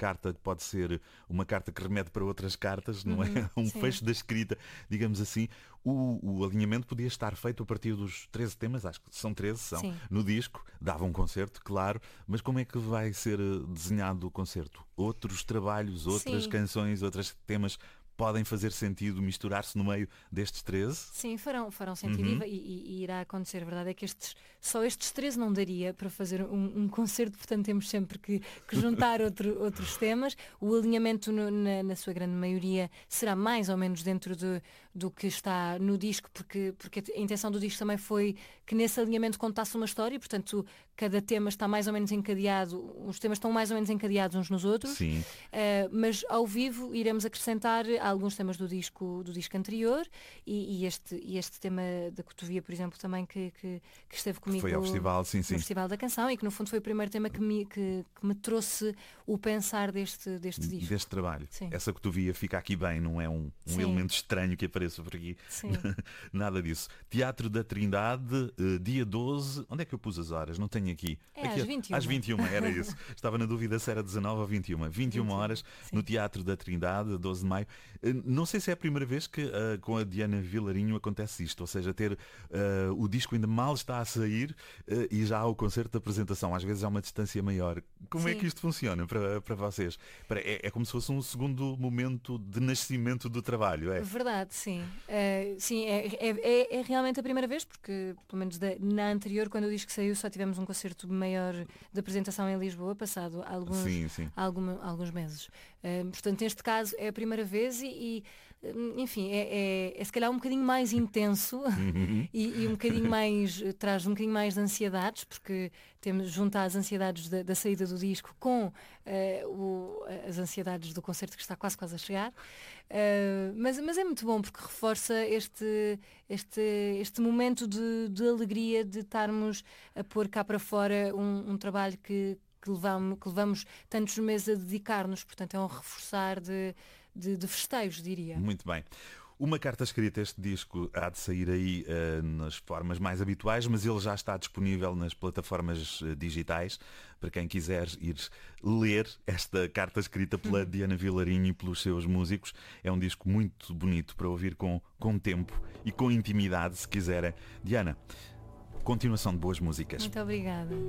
carta que pode ser uma carta que remete para outras cartas, não é? Um sim. fecho da escrita, digamos assim. O alinhamento podia estar feito a partir dos 13 temas, acho que são 13, são, Sim. no disco, dava um concerto, claro, mas como é que vai ser desenhado o concerto? Outros trabalhos, outras Sim. canções, outros temas podem fazer sentido misturar-se no meio destes 13? Sim, farão sentido e irá acontecer. A verdade é que só estes 13 não daria para fazer um concerto, portanto temos sempre que juntar outros temas. O alinhamento na sua grande maioria será mais ou menos dentro do que está no disco, porque a intenção do disco também foi que nesse alinhamento contasse uma história, portanto cada tema está mais ou menos encadeado, os temas estão mais ou menos encadeados uns nos outros. Sim. Mas ao vivo iremos acrescentar alguns temas do disco anterior e este tema da cotovia, por exemplo, também que esteve comigo Foi ao festival, sim, no sim. Festival da Canção e que no fundo foi o primeiro tema que me trouxe o pensar deste disco. Deste trabalho. Sim. Essa cotovia fica aqui bem, não é um Sim. elemento estranho que apareça por aqui. Sim. Nada disso. Teatro da Trindade, dia 12. Onde é que eu pus as horas? Não tenho aqui. É aqui às 21. Às 21, era isso. Estava na dúvida se era 19 ou 21. 21 horas Sim. no Teatro da Trindade, 12 de maio. Não sei se é a primeira vez que com a Diana Vilarinho acontece isto, ou seja, ter o disco ainda mal está a sair e já há o concerto de apresentação. Às vezes há uma distância maior. Como é Sim. que isto funciona para vocês? É como se fosse um segundo momento de nascimento do trabalho, é? Verdade, sim. Sim, é realmente a primeira vez, porque pelo menos na anterior, quando o disco saiu, só tivemos um concerto maior de apresentação em Lisboa, passado alguns meses. Portanto, neste caso é a primeira vez enfim, é se calhar um bocadinho mais intenso e um bocadinho mais, traz um bocadinho mais de ansiedades, porque temos junto às ansiedades da saída do disco com as ansiedades do concerto que está quase a chegar. Mas é muito bom porque reforça este momento de alegria de estarmos a pôr cá para fora um trabalho que levamos tantos meses a dedicar-nos, portanto é um reforçar de festejos, diria. Muito bem. Uma carta escrita, este disco há de sair aí nas formas mais habituais, mas ele já está disponível nas plataformas digitais para quem quiser ir ler esta carta escrita pela Diana Vilarinho e pelos seus músicos. É um disco muito bonito para ouvir com tempo e com intimidade, se quiserem. Diana, continuação de boas músicas. Muito obrigada.